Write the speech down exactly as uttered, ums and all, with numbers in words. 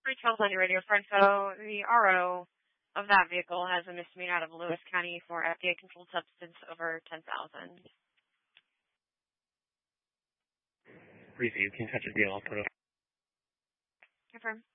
Rachel's on your radio friend. So the R O of that vehicle has a misdemeanor out of Lewis County for F D A-controlled substance over ten thousand. Received. Can touch a deal. I'll put it. Confirm.